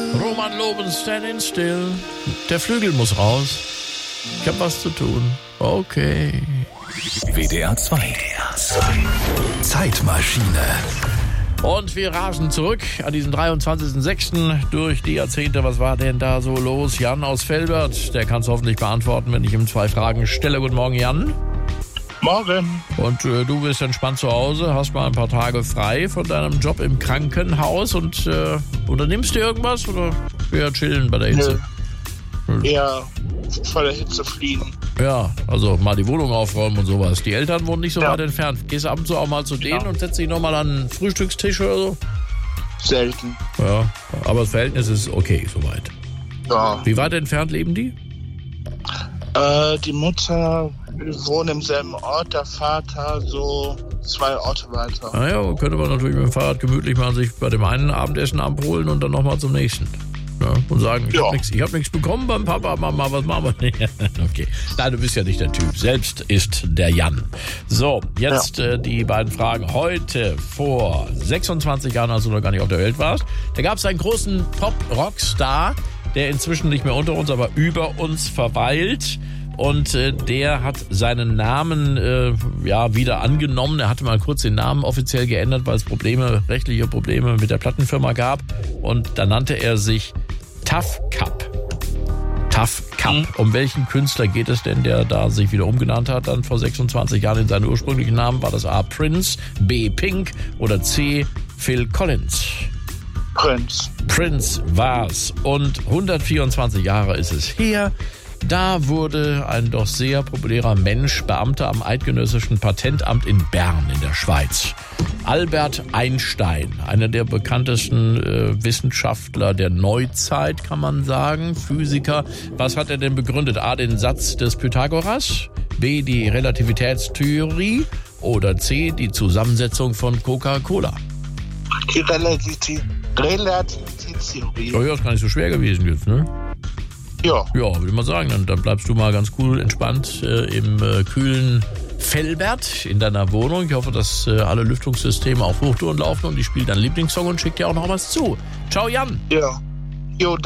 Roman Loben, Standing Still. Der Flügel muss raus. Ich hab was zu tun. Okay. WDR 2. Zeitmaschine. Und wir rasen zurück an diesem 23.06. durch die Jahrzehnte. Was war denn da so los? Jan aus Velbert, der kann es hoffentlich beantworten, wenn ich ihm 2 Fragen stelle. Guten Morgen, Jan. Morgen. Und du bist entspannt zu Hause, hast mal ein paar Tage frei von deinem Job im Krankenhaus und unternimmst du irgendwas oder eher chillen bei der Hitze? Eher vor der Hitze fliehen. Ja, also mal die Wohnung aufräumen und sowas. Die Eltern wohnen nicht so weit entfernt. Gehst du ab und zu auch mal zu denen und setzt dich nochmal an den Frühstückstisch oder so? Selten. Ja, aber das Verhältnis ist okay soweit. Ja. Wie weit entfernt leben die? Die Mutter wohnt im selben Ort, der Vater so 2 Orte weiter. Naja, könnte man natürlich mit dem Fahrrad gemütlich mal sich bei dem einen Abendessen abholen und dann nochmal zum nächsten. Ja, und sagen, ich hab nichts bekommen beim Papa, Mama, was machen wir? Okay. Nein, du bist ja nicht der Typ. Selbst ist der Jan. So, jetzt die beiden Fragen. Heute vor 26 Jahren, als du noch gar nicht auf der Welt warst, da gab es einen großen Pop-Rockstar, der inzwischen nicht mehr unter uns, aber über uns verweilt. Und der hat seinen Namen wieder angenommen. Er hatte mal kurz den Namen offiziell geändert, weil es rechtliche Probleme mit der Plattenfirma gab. Und da nannte er sich Tough Cup. Tough Cup. Um welchen Künstler geht es denn, der da sich wieder umgenannt hat, dann vor 26 Jahren in seinen ursprünglichen Namen? War das A. Prince, B. Pink oder C. Phil Collins? Prince war's. Und 124 Jahre ist es her. Da wurde ein doch sehr populärer Mensch Beamter am Eidgenössischen Patentamt in Bern in der Schweiz. Albert Einstein, einer der bekanntesten Wissenschaftler der Neuzeit, kann man sagen, Physiker. Was hat er denn begründet? A, den Satz des Pythagoras, B, die Relativitätstheorie oder C, die Zusammensetzung von Coca-Cola? Die Relativitätstheorie. Oh ja, ist gar nicht so schwer gewesen jetzt, ne? Ja. Ja, würde ich mal sagen, dann bleibst du mal ganz cool entspannt im kühlen Velbert in deiner Wohnung. Ich hoffe, dass alle Lüftungssysteme auf Hochtouren laufen und ich spiele deinen Lieblingssong und schicke dir auch noch was zu. Ciao, Jan. Ja. Jo,